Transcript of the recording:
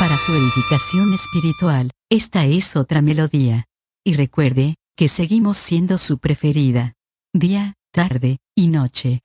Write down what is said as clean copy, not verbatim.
Para su edificación espiritual, esta es otra melodía. Y recuerde, que seguimos siendo su preferida. Día, tarde y noche.